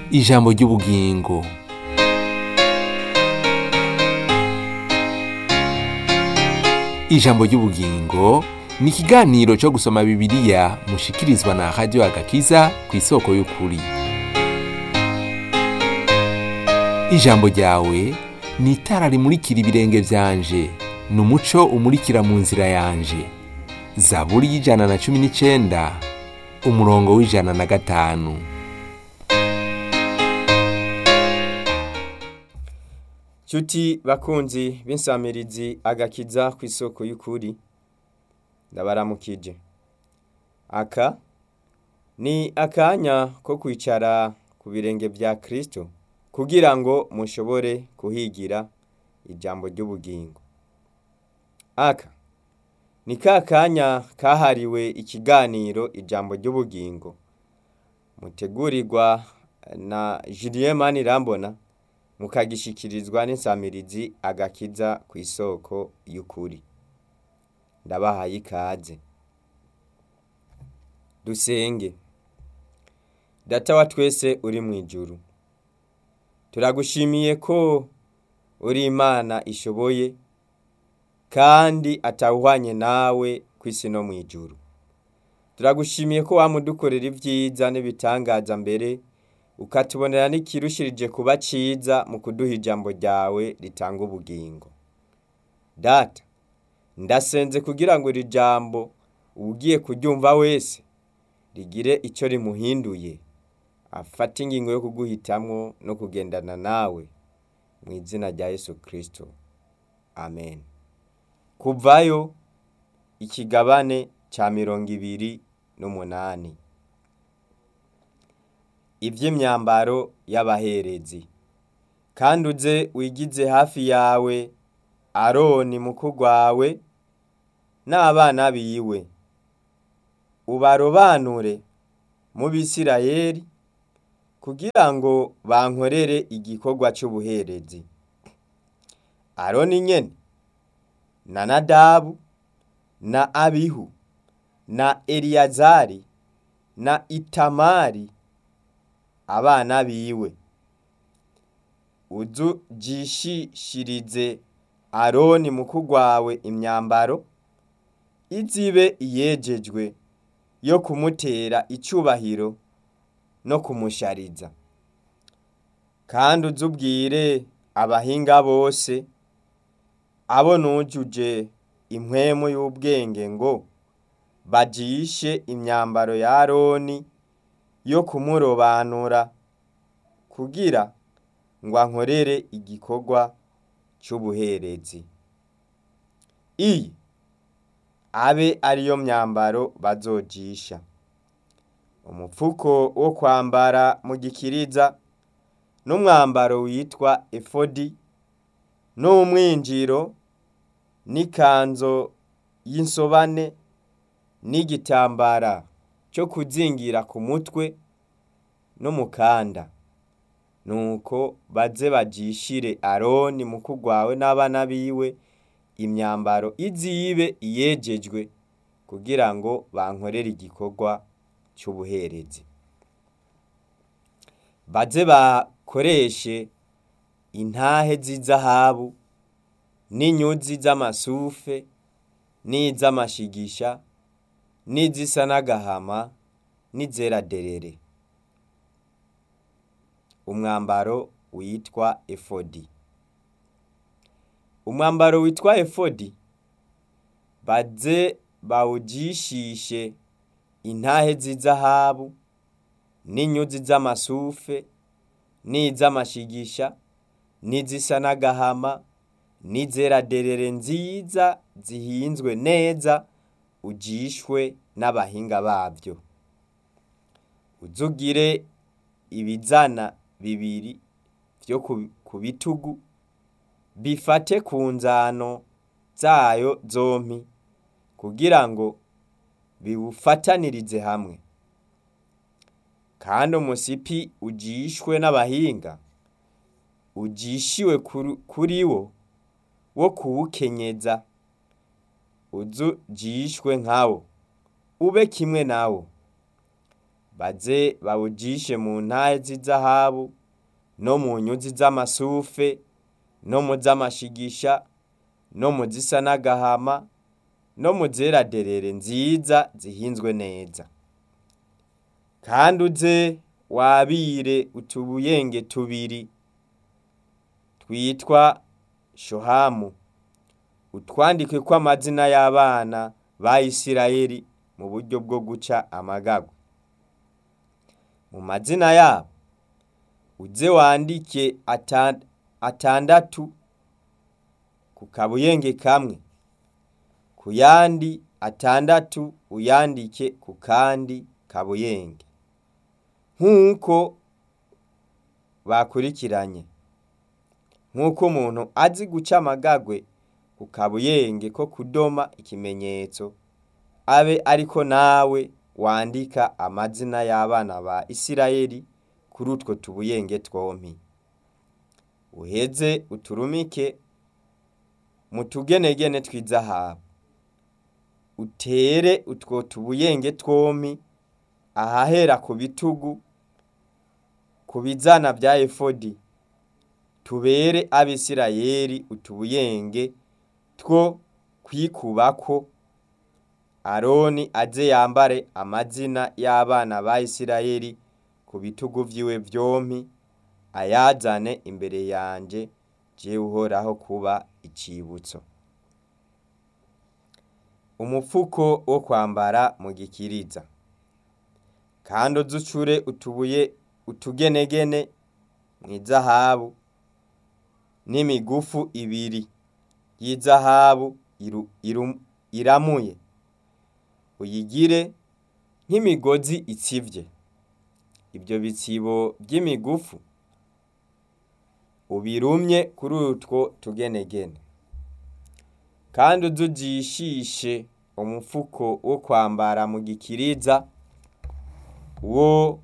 ijambo ry'ubugingo. Ijambo ry'ubugingo ni ikiganiro cyo gusoma Bibiliya mushikirizwa na Radio Agakiza ku isoko y'ukuri. Ijambo ryawe ni itara rimurikira ibirenge vyanje, ni umuco umurikira mu nzira yanje. Zaburi y'119 umurongo w'105. Chuti bakunzi b'insamirizi Agakiza ku isoko y'ukuri, ndabaramukije. Aka ni akanya ko kwicara ku birenge vya Kristo kugira ngo mushobore kuhigira ijambo ry'ubugingo. Aka ni kakanya kahariwe ikiganiro ijambo ry'ubugingo mutegurirwa na Julien Manirambona, mukagishikirizwa n'insamirizi Agakiza ku isoko y'ukuri. Ndabahaye ikaze. Dusenge. Data wa twese uri mu ijuru, turagushimiye ko uri Imana ishoboye kandi atawuhwanye nawe kw'isi no mu ijuru. Turagushimiye ko wamudukorera ivyiza n'ibitangaza, mbere ukatubonera n'ikirushirije kuba ciza mu kuduha ijambo ryawe ritanga ubugingo. Data, ndasenze kugira ngo iri jambo ugiye kuryumva wese rigire ico rimuhinduye, afata ingingo yo kuguhitamwo no kugendana nawe mu izina rya Yesu Kristo. Amen. Kuvayo ikigabane ca 28. Ivy'imyambaro y'abaherezi. Kandi uze wigize hafi yawe Aroni mukuru wawe n'abana biwe, ubarobanure mu Bisirayeli kugira ngo bankorere igikorwa c'ubuherezi. Aroni nyene na Nadabu na Abihu na Eliyazari na Itamari abana biwe, uzujishishirize Aroni mukuru wawe imyambaro izibe iyejejwe yo kumutera icubahiro no kumushariza. Kandi uzubwire abahinga bose, abo nujuje impwemu y'ubwenge, ngo bajishe imyambaro ya Aroni yo kumurobanura kugira ngo ankorere igikorwa c'ubuherezi. Iyi abe ariyo myambaro bazojisha: umupfuko wo kwambara mu gikiriza, n'umwambaro witwa efodi, n'umwinjiro, n'ikanzo y'insobane, n'igitambara cyo kuzingira ku mutwe n'umukanda. Nuko baze bajishire Aroni mukuru wawe n'abana biwe imyambaro izibe iyejejwe kugira ngo bankorere igikorwa c'ubuherezi. Baze bakoreshe intahe z'izahabu n'inyuzi z'amasufe n'iz'amashigisha n'izisa n'agahama n'izera derere. Umwambaro witwa efodi. Umwambaro witwa efodi baze bawujishishe intahe z'izahabu n'inyuzi z'amasufe n'iz'amashigisha n'izisa n'agahama n'izera derere nziza zihinzwe neza, ujishwe n'abahinga bavyo. Uzugire ibizana bibiri vyo ku bitugu, bifate ku nzano zayo zompi kugira ngo biwufatanirize hamwe. Kandi umusipi ujishwe n'abahinga, ujishiwe kuri wo kuwukenyeza, uzujishwe nkawo, ube kimwe nawo. baze bawujishe mu ntahe z'izahabu no mu nyuzi z'amasufe no mu z'amashigisha no mu zisa n'agahama no mu zera derere nziza zihinzwe neza. Kandi uze wabire utubuyenge tubiri twitwa shohamu, utwandike ko amazina y'abana ba Isirayeli mu buryo bwo guca amagagwe. Mu mazina yabo uze wandike atandatu ku kabuyenge kamwe, ku yandi atandatu uyandike ku kandi kabuyenge nk'uko bakurikiranye, nk'uko umuntu azi guca amagagwe ku kabuyenge ko kudoma ikimenyetso, abe ariko nawe wandika amazina y'abana ba Isirayeli kuri utwo tubuyenge twompi. Uheze uturumike mu tugenegene tw'izahabu, utere utwo tubuyenge twompi ahahera ku bitugu ku bizana bya efodi, tubere Abisirayeli utubuyenge two kwikubako. Aroni aze yambare amazina y'abana ba Isirayeli ku bitugu vyiwe vyompi, ayazane imbere yanje jewe Uhoraho kuba icibutso. Umufuko wo kwambara mu gikiriza. Kandi uzucure utugenegene mw'izahabu n'imigufu ibiri y'izahabu iramuye, uyigire nk'imigozi itsivye. Ibyo bitsibo by'imigufu ubirumye kuri utwo tugenegene. Kandi uzujishishe umufuko wo kwambara mu gikiriza wo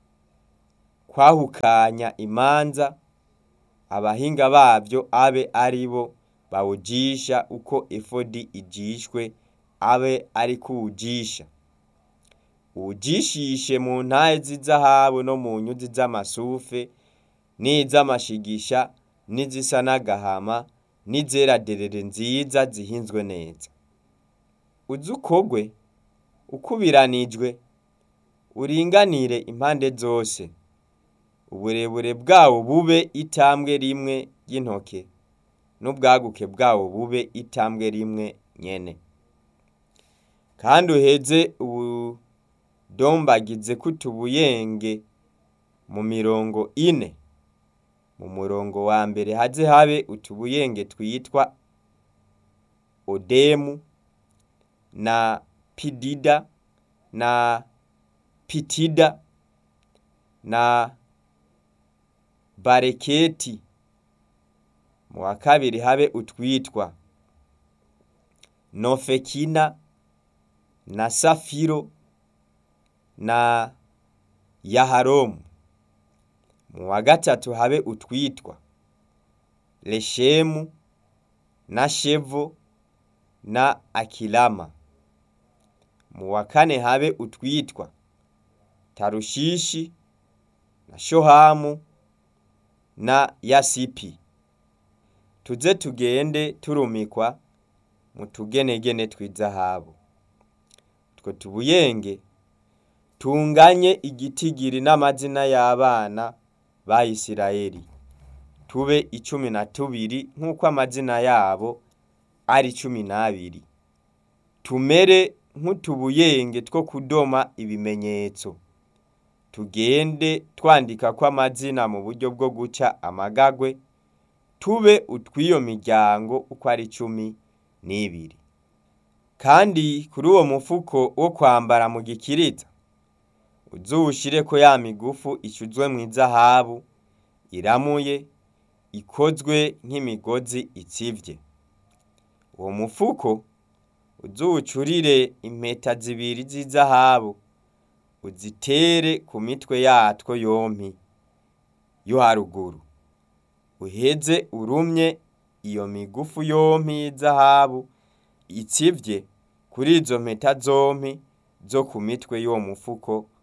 kwahukanya imanza, abahinga bavyo abe aribo bawujisha uko efodi ijishwe, abe ari kuwujisha. Uwujishishe mu ntahe z'izahabu no mu nyuzi z'amasufe n'iz'amashigisha n'izisa n'agahama n'izera derere nziza zihinzwe neza. Uzukogwe ukubiranijwe, uringanire impande zose, uburebure bwawo bube itambwe rimwe y'intoke, n'ubwaguke bwawo bube itambwe rimwe nyene. Kandi uheze ubudombagize kutubuyenge mu mirongo ine. Mu murongo wa mbere haze habe utubuyenge twitwa odemu na pidida na pitida na bareketi. Mu wa kabiri habe utwitwa nofekina na safiro na yaharomu. Mu wa gatatu habe utwitwa leshemu na shevo na akilama. Mu wa kane habe utwitwa tarushishi na shohamu na yasipi. Tuze tugende turumikwa mu tugenegene tw'izahabu. Utwo tubuyenge tunganye igitigiri n'amazina y'abana ba Isirayeli, tube 12 nk'uko amazina yabo ari 12. Tumere nk'utubuyenge two kudoma ibimenyetso, tugende twandika ko amazina mu buryo bwo guca amagagwe, tube utwiyo miryango uko ari 12. Kandi kuri uwo mufuko wo kwambara mu gikiriza uzuwushireko ya migufu icuzwe mw'izahabu iramuye, ikozwe nk'imigozi itsivye. Uwo mufuko uzuwucurire impeta zibiri z'izahabu, uzitere ku mitwe yatwo yompi yo haruguru. Uheze urumye iyo migufu yompi y'izahabu itsivye kuri izo mpeta zompi zo ku mitwe y'uwo mufuko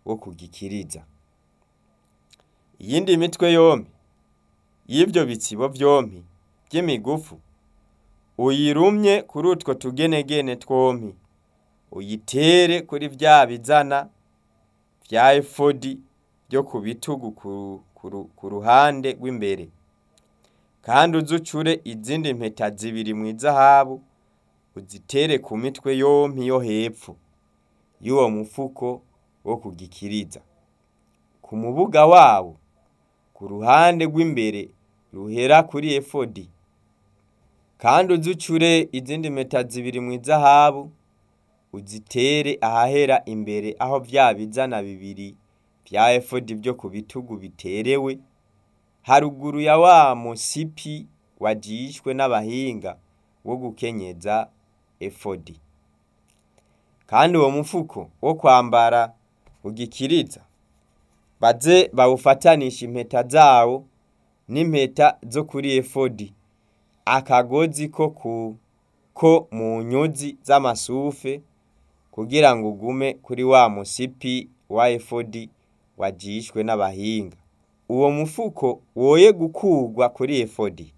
wo kugikiriza. Iyindi mitwe yompi y'ivyo bitsibo vyompi vy'imigufu uyirumye kuri utwo tugenegene twompi, uyitere kuri vya bizana vya efodi vyo ku bitugu ku ruhande rw'imbere, kandi uzucure izindi mpeta zibiri mw'izahabu uzitere ku mitwe yompi yo hepfo y'uwo mufuko wo kugikiriza, ku mubuga wawo ku ruhande rw'imbere ruhera kuri efodi, kandi uzucure izindi mpeta zibiri mw'izahabu uzitere ahahera imbere aho vya bizana bibiri vya efodi vyo ku bitugu biterewe, haruguru ya wa musipi wajishwe n'abahinga wo gukenyeza efodi. Kandi uwo mufuko wo kwambara ugikiriza baze bawufatanisha impeta zawo n'impeta zo kuri efodi, akagozi ko mu nyuzi z'amasufe kugira ngo ugume kuri wa musipi wa efodi wajishwe n'abahinga. Uwo mufuko woye gukurwa kuri efodi.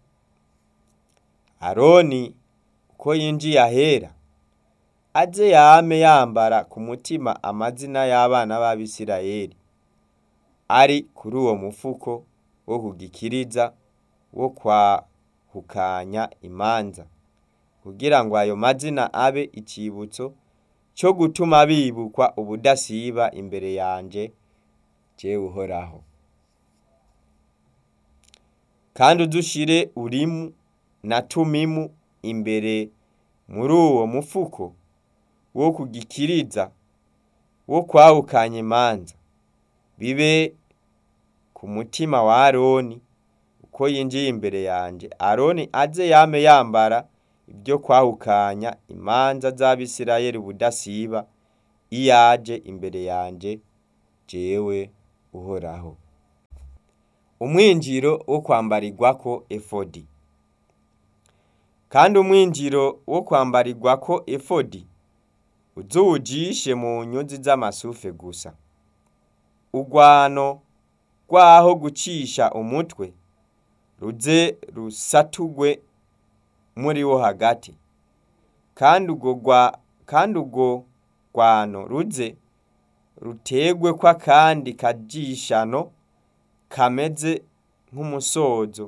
Aroni uko yinjiye ahera aze yame yambara ku mutima amazina y'abana b'Abisirayeli ari kuri uwo mufuko wo kugikiriza wo kwahukanya imanza, kugira ngo ayo mazina abe icibutso cyo gutuma bibukwa ubudasiba imbere yanje jewe Uhoraho. Kandi udushire Urimu na Tumimu imbere muri uwo mufuko wo kugikiriza wo kwahukanya imanza, bibe ku mutima wa Aroni uko yinjiye imbere yanje. Aroni aze yame yambara ibyo kwahukanya imanza z'Abisirayeli ubudasiba iyaje imbere yanje jewe Uhoraho. Umwinjiro wo kwambarirwako efodi. Kandi umwinjiro wo kwambarirwako efodi uzuwujishe mu nyuzi z'amasufe gusa. Urwano rwaho gucisha umutwe ruze rusatugwe muri wo hagati, kandi urwo rwano ruze rutegwe kwa kandi kajishano kameze nk'umusozo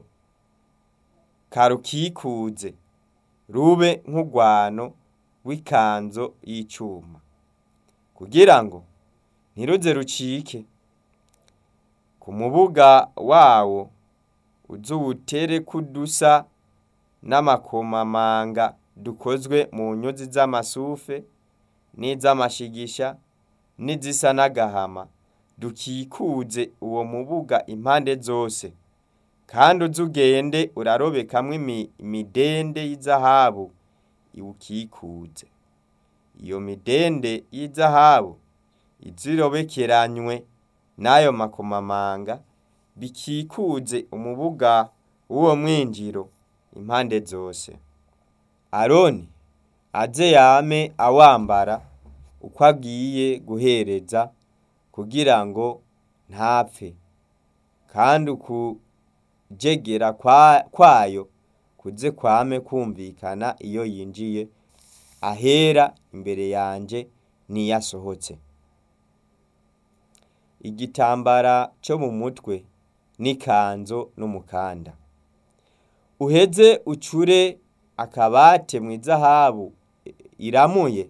karukikuze, rube nk'urwano w'ikanzo y'icuma, kugira ngo ntiruze rucike. Ku mubuga wawo uzuwutere kudusa n'amakomamanga dukozwe mu nyuzi z'amasufe n'iz'amashigisha n'izisa n'agahama, dukikuze uwo mubuga impande zose. Kandi uzugende urarobekamwo imidende y'izahabu iwukikuze. Iyo midende y'izahabu izirobekeranywe n'ayo makomamanga bikikuze umubuga w'uwo mwinjiro impande zose. Aroni aze yame awambara uko agiye guhereza kugira ngo ntapfe, kandi ukujegera kwayo kuze kwame kumvikana iyo yinjiye ahera imbere yanje niyasohotse. Igitambara cyo mu mutwe n'ikanzo n'umukanda. Uheze ucure akabate mw'izahabu iramuye,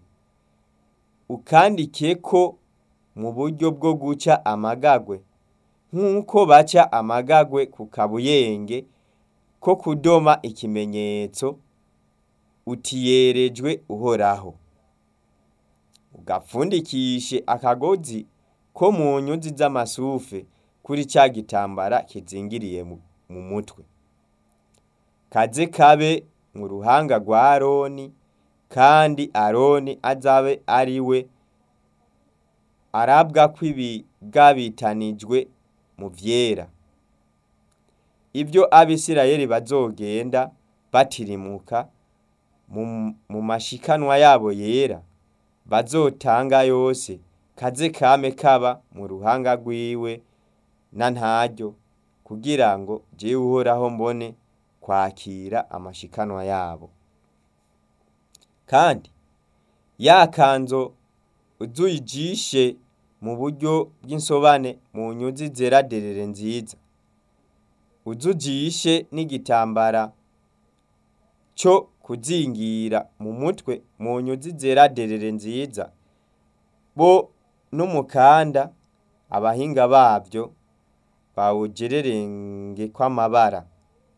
ukandikeko mu buryo bwo guca amagagwe, nk'uko baca amagagwe ku kabuyenge ko kudoma ikimenyetso utiyerejwe Uhoraho. Ugapfundikishe akagozi ko mu nyuzi z'amasufe kuri ca gitambara kizingiriye mu mutwe. Kaze kabe mu ruhanga rwa Aroni, kandi Aroni azabe ari we arabwa kw'ibigabitanijwe mu vyera. Ibyo Abisirayeli bazogenda batirimuka mu mashikanwa yabo yera bazotanga yose kaze kame kaba mu ruhanga rwiwe na ntaryo, kugira ngo jewe Uhoraho mbone kwakira amashikanwa yabo. Kandi ya kanzo uzuyijishe mu buryo bw'insobane mu nyuzi zera derere nziza, uzujishe n'igitambara cyo kuzingira mu mutwe mu nyuzi zera derere nziza, bo n'umukanda abahinga bavyo bawugererenge kw'amabara.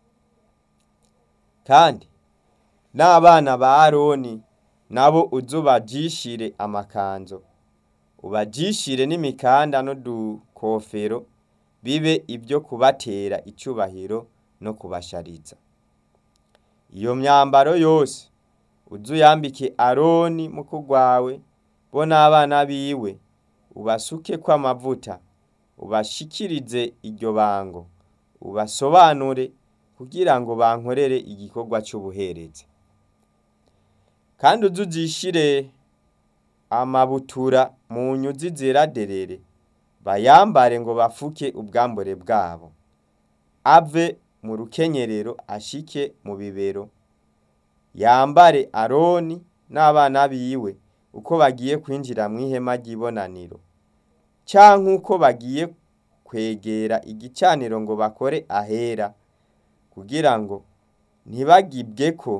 Kandi n'abana ba Aroni nabo uzubajishire amakanzo, ubajishire n'imikanda n'udukofero, bibe ibyo kubatera icubahiro no kubashariza. Iyo myambaro yose uzuyambike Aroni mukuru wawe, bo n'abana biwe, ubasuke kw'amavuta, ubashikirize iryo bango, ubasobanure kugira ngo bankorere igikorwa c'ubuherezi. Kandi uzujishire amabutura mu nyuzi zera derere, bayambare ngo bafuke ubwambure bwabo, ave mu rukenyerero ashike mu bibero. Yambare Aroni n'abana biwe uko bagiye kwinjira mw'ihema ry'ibonaniro, canke uko bagiye kwegera igicaniro ngo bakore ahera, kugira ngo ntibagibweko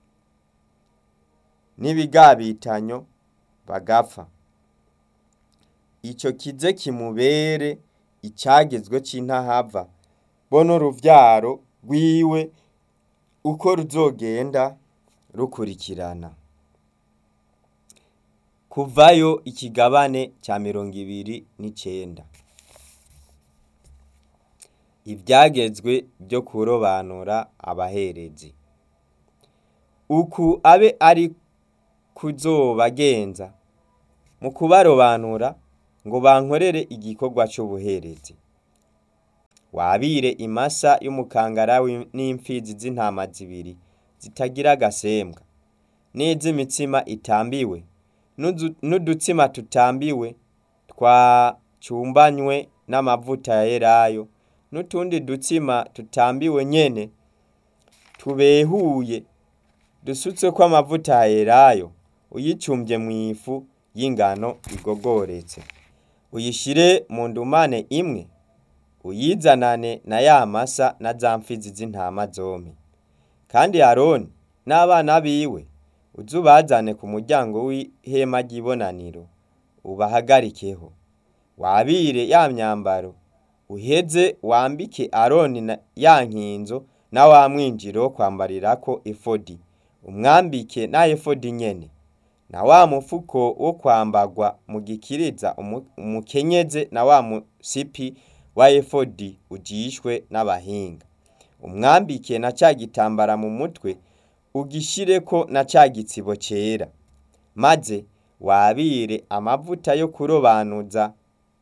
n'ibigabitanyo bagapfa. Ico kize kimubere icagezwe c'intahava, bo n'uruvyaro rwiwe uko ruzogenda rukurikirana. Kuvayo ikigabane ca 29. Ivyagezwe byo kurobanura abaherezi. Uku abe ari kuzobagenza mu kubarobanura ngo bankorere igikorwa c'ubuherezi. Wabire imasa y'umukangara n'imfizi z'intama zibiri zitagira agasembwa, n'iz'imitsima itambiwe, n'udutsima tutambiwe twacumbanywe n'amavuta ya elayo, n'utundi dutsima tutambiwe nyene tubehuye dusutseko amavuta ya elayo, uyicumbye mw'ifu y'ingano igogoretse. Uyishire mu ndumane imwe, uyizanane na ya masa na za mfizi z'intama zompi. Kandi Aroni n'abana biwe uzubazane ku muryango w'ihema ry'ibonaniro, ubahagarikeho. Wabire ya myambaro, uheze wambike Aroni na ya nkinzo na wa mwinjiro wo kwambarirako efodi, umwambike na efodi nyene, na wa mufuko wo kwambagwa mu gikiriza umukenyeze na wa musipi wa efodi ujishwe n'abahinga. Umwambike na ca gitambara mu mutwe, ugishireko na ca gitsibo cera. Maze wabire amavuta yo kurobanuza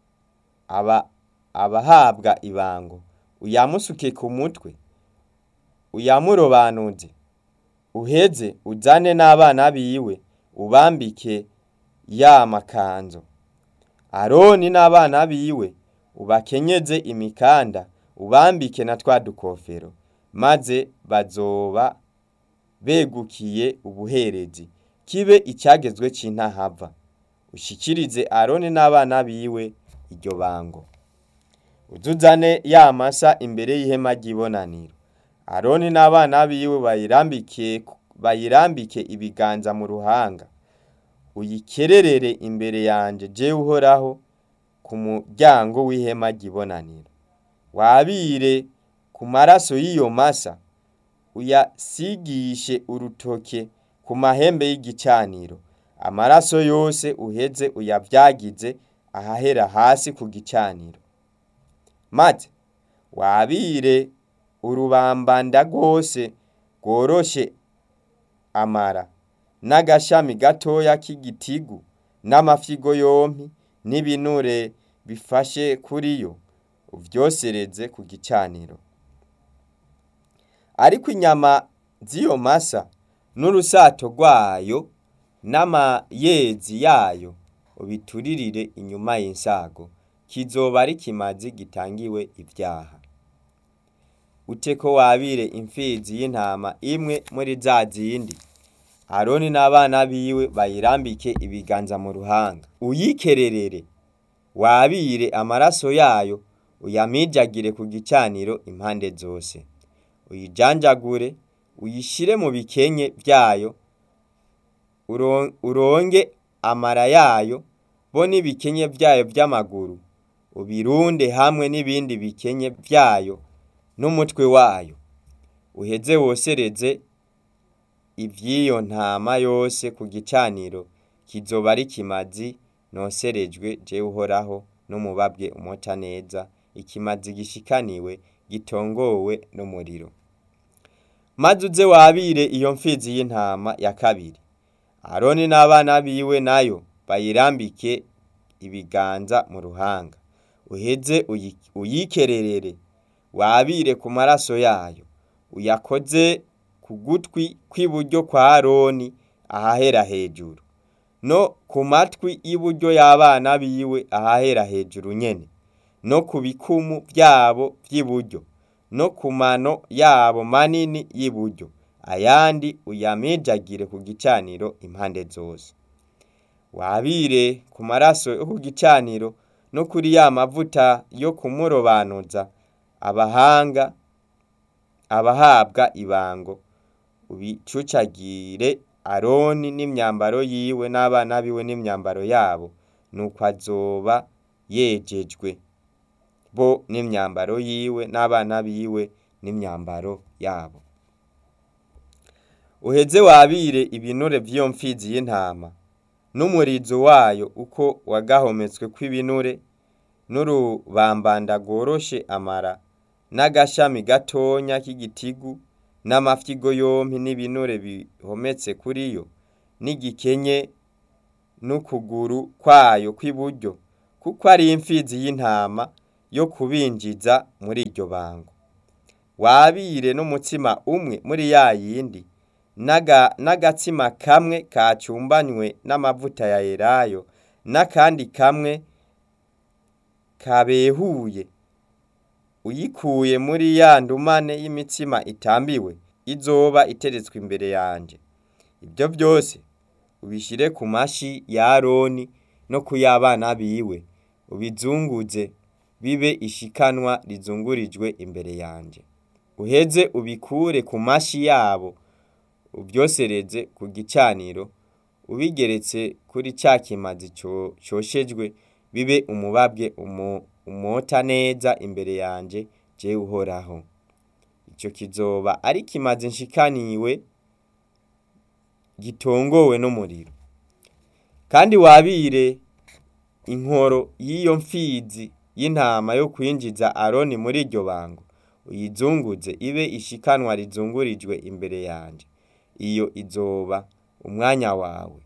abahabwa ibango, uyamusuke ku mutwe, uyamurobanuze. Uheze uzane n'abana biwe, ubambike ya makanzo. Aroni n'abana biwe ubakenyeze imikanda, ubambike na twa dukofero, maze bazoba begukiye ubuherezi, kibe icagezwe c'intahava. Ushikirize Aroni n'abana biwe iryo bango. Uzuzane ya masa imbere y'ihema ry'ibonaniro. Aroni n'abana biwe bayirambike ibiganza mu ruhanga. Uyikererere imbere yanje jewe Uhoraho ku muryango w'ihema ry'ibonaniro. Wabire ku maraso y'iyo masa, uyasigishe urutoke ku mahembe y'igicaniro. Amaraso yose uheze uyavyagize ahahera hasi ku gicaniro. Maze wabire urubambanda rwose rworoshe amara, n'agashami gatoya k'igitigu, n'amafyigo yompi, n'ibinure bifashe kuri yo, uvyosereze ku gicaniro. Ariko inyama z'iyo masa n'urusato rwayo n'amayezi yayo ubituririre inyuma y'insago, kizoba ari ikimazi gitangiwe ivyaha. Ute ko wabire imfizi y'intama imwe muri za zindi, Aroni n'abana biwe bayirambike ibiganza mu ruhanga, uyikererere, wabire amaraso yayo, uyamijagire ku gicaniro impande zose, uyijanjagure, uyishire mu bikenye vyayo, uronge amara yayo bo n'ibikenye vyayo vy'amaguru, ubirunde hamwe n'ibindi bikenye vyayo n'umutwe wayo, uheze wosereze ivy'iyo ntama yose ku gicaniro, kizoba ari ikimazi noserejwe jewe Uhoraho n'umubabwe umota neza, ikimazi gishikaniwe gitongowe n'umuriro. Maze uze wabire iyo mfizi y'intama ya kabiri, Aroni n'abana biwe nayo bayirambike ibiganza mu ruhanga, uheze uyikererere, wabire ku maraso yayo, uyakoze ku gutwi kw'iburyo kwa Aroni ahahera hejuru, no ku matwi y'iburyo y'abana biwe ahahera hejuru nyene, no ku bikumu vyabo vy'iburyo, no ku mano yabo manini y'iburyo, ayandi uyamijagire ku gicaniro impande zose. Wabire ku maraso yo ku gicaniro no kuri ya mavuta yo kumurobanuza abahabwa ibango, ubicucagire Aroni n'imyambaro yiwe n'abana biwe n'imyambaro yabo, nuko azoba yejejwe, bo n'imyambaro yiwe n'abana biwe n'imyambaro yabo. Uheze wabire ibinure vy'iyo mfizi y'intama n'umurizo wayo uko wagahometswe kw'ibinure, n'urubambanda rworoshe amara, n'agashami gatonya k'igitigu, n'amafyigo yompi n'ibinure bihometse kuri yo, n'igikenye n'ukuguru kwayo kw'iburyo, kuko ari imfizi y'intama yo kubinjiza muri iryo bango. Wabire n'umutsima umwe muri ya yindi, n'agatsima kamwe kacumbanywe n'amavuta ya elayo, n'akandi kamwe kabehuye, uyikuye muri ya ndumane y'imitsima itambiwe, izoba iteretswe imbere yanje. Ibyo byose ubishire ku mashi ya Aroni no ku y'abana biwe, ubizunguze bibe ishikanwa rizungurijwe imbere yanje. Uheze ubikure ku mashi yabo, ubyosereze ku gicaniro, ubigeretse kuri ca kimazi coshejwe, bibe umubabwe umota neza imbere yanje jewe Uhoraho. Ico kizoba ari kimazi nshikaniwe gitongowe n'umuriro. Kandi wabire inkoro y'iyo mfizi y'intama yo kwinjiza Aroni muri iryo bango, uyizunguze ibe ishikanwa rizungurijwe imbere yanje. Iyo izoba umwanya wawe.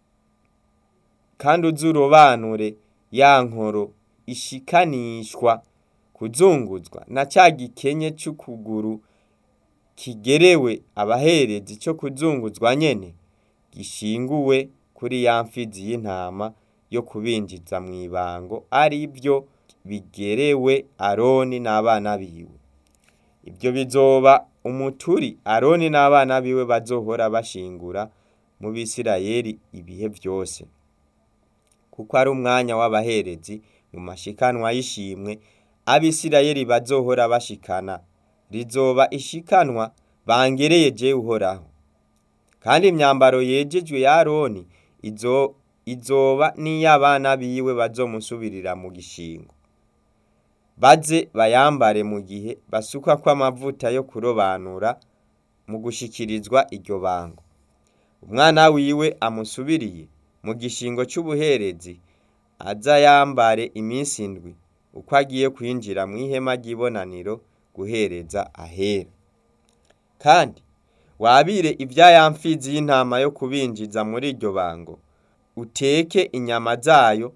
Kandi uzurobanure ya nkoro ishikanishwa kuzunguzwa na ca gikenye c'ukuguru kigerewe abaherezi co kuzunguzwa nyene, gishinguwe kuri ya mfizi y'intama yo kubinjiza mw'ibango, ari byo bigerewe Aroni n'abana biwe. Ibyo bizoba umuturi Aroni n'abana biwe bazohora bashingura mu Bisirayeli ibihe vyose, kuko ari umwanya w'abaherezi mu mashikanwa y'ishimwe Abisirayeli bazohora bashikana. Rizoba ishikanwa bangereye jewe Uhoraho. Kandi imyambaro yejejwe ya Aroni izoba n'iy'abana biwe bazomusubirira mu gishingo, baze bayambare mu gihe basukwa kw'amavuta yo kurobanura mu gushikirizwa iryo bango. Umwana wiwe amusubiriye mu gishingo c'ubuherezi aza yambare iminsi indwi, uko agiye kwinjira mw'ihema ry'ibonaniro guhereza ahera. Kandi wabire ivya ya mfizi y'intama yo kubinjiza muri iryo bango, uteke inyama zayo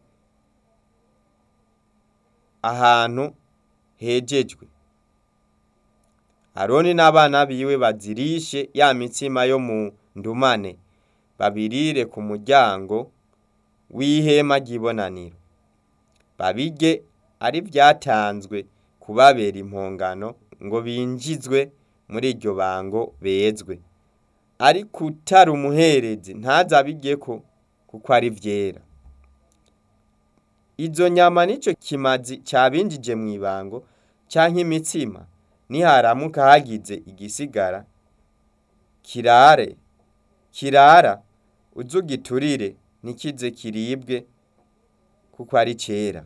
ahantu hejejwe. Aroni n'abana biwe bazirishe ya mitsima yo mu ndumane, babirire ku muryango w'ihema ry'ibonaniro, babirye ari vyatanzwe kubabera impongano ngo binjizwe muri iryo bango bezwe. Ariko utari umuherezi ntazabiryeko kuko ari vyera. Izo nyama nico kimazi cabinjije mw'ibango canke imitsima, niharamuka hagize igisigara kirara uzugiturire ntikize kiribwe kuko ari cera.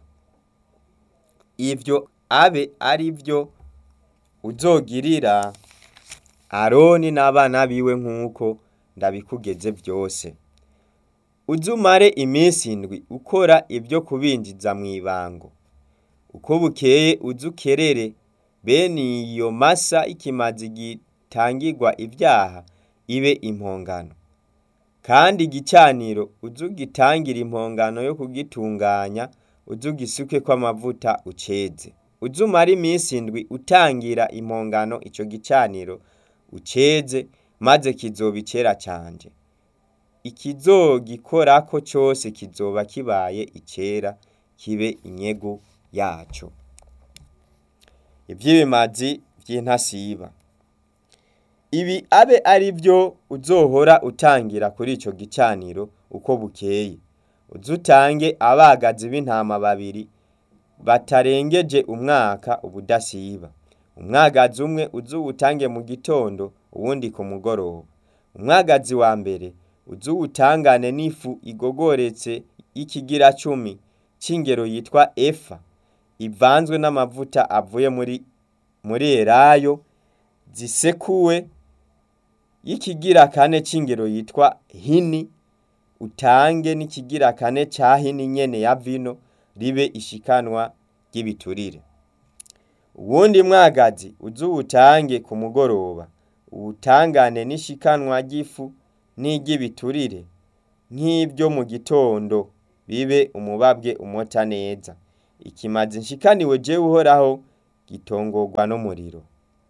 Ivyo abe ari vyo uzogirira Aroni n'abana biwe nk'uko ndabikugeze vyose. Uzumare iminsi indwi ukora ibyo kubinjiza mw'ibango. Uko bukeye uzukerere bene iyo masa ikimazi gitangirwa ivyaha ibe impongano. Kandi igicaniro uzugitangira impongano yo kugitunganya, uzugisuke kw'amavuta uceze. Uzumara iminsi indwi utangira impongano ico gicaniro uceze, maze kizoba icera canje. Ikizogikorako cose kizoba kibaye icera, kibe inyegu yaco. Ivy'ibimazi vy'intasiba. Ibi abe ari vyo uzohora utangira kuri ico gicaniro uko bukeye. Uzutange abagazi b'intama babiri batarengeje umwaka ubudasiba. Umwagazi umwe uzuwutange mu gitondo, uwundi ku mugoroba. Umwagazi wa mbere uzuwutangane n'ifu igogoretse y'ikigira 10 c'ingero yitwa efa, ivanzwe n'amavuta avuye muri elayo, zisekuwe y'ikigira 4 c'ingero yitwa hini. Utange n'ikigira 4 ca hini nyene ya vino, ribe ishikanwa ry'ibiturire. Uwundi mwagazi uzuwutange ku mugoroba, uwutangane n'ishikanwa ry'ifu n'iry'ibiturire nk'ibyo mu gitondo, bibe umubabwe umota neza. Ikimazi nshikaniwe jewe Uhoraho gitongorwa n'umuriro.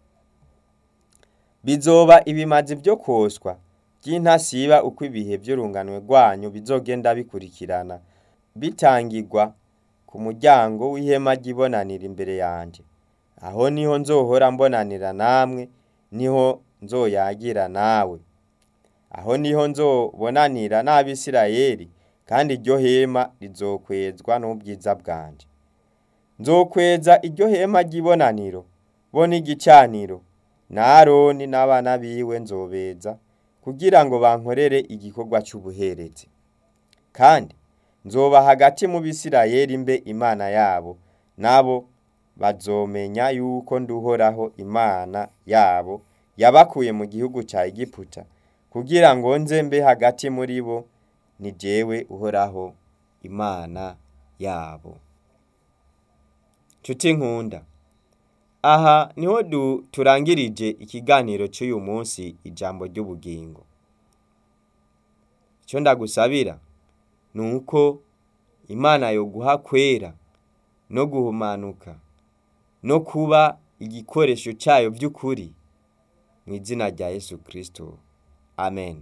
Bizoba ibimazi vyo koswa by'intasiba uko ibihe vy'urunganwe rwanyu bizogenda bikurikirana, bitangirwa ku muryango w'ihema ry'ibonaniro imbere yanje. Aho niho nzohora mbonanira namwe, niho nzoyagira nawe. Aho niho nzobonanira n'Abisirayeli, kandi iryo hema rizokwezwa n'ubwiza bwanje. Nzokweza iryo hema ry'ibonaniro bo n'igicaniro, na Aroni n'abana biwe nzobeza, kugira ngo bankorere igikorwa c'ubuherezi. Kandi nzoba hagati mu Bisirayeli mbe Imana yabo, nabo bazomenya yuko nduhoraho Imana yabo yabakuye mu gihugu ca Egiputa, kugira ngo nze mbe hagati muri bo, ni jewe Uhoraho Imana yabo. Nshuti nkunda, aha niho turangirije ikiganiro cy'uyu munsi, ijambo ry'ubugingo. Icyo ndagusabira nuko Imana yoguha kwera no guhumanuka no kuba igikoresho cyayo by'ukuri, mu izina rya Yesu Kristo, amen.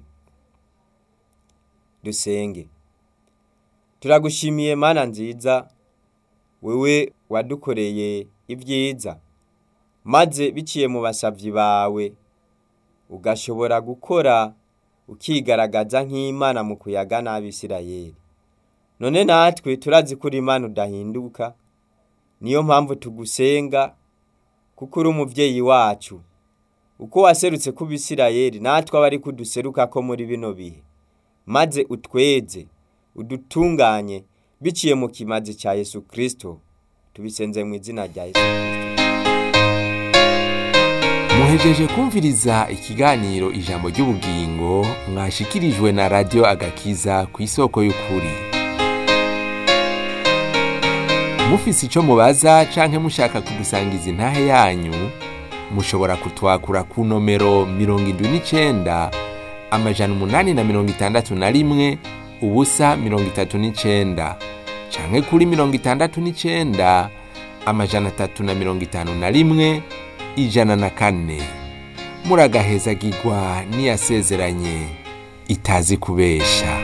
Dusenge. Turagushimiye Mana nziza, wewe wadukoreye ibyiza, maze biciye mu basavyi bawe ugashobora gukora ukigaragaza nk'Imana mu kuyaga n'Abisirayeli. None natwe turazi kuri Imana udahinduka, niyo mpamvu tugusenga, kuko uri umuvyeyi wacu. Uko waserutse ku Bisirayeli, natwe abari kuduseruka ko muri bino bihe, maze utweze udutunganye biciye mu kimazi ca Yesu Kristo. Tubisenze mu izina rya Yesu Kristo. Muhejeje kumviriza ikiganiro ijambo ry'ubugingo, mwashikirijwe na Radio Agakiza ku isoko y'ukuri. Mufise ico mubaza canke mushaka kudusangiza intahe yanyu, mushobora kutwakura ku nomero 79 861 039 canke kuri 69 351 104. Muragahezagirwa n'iyasezeranye itazi kubesha.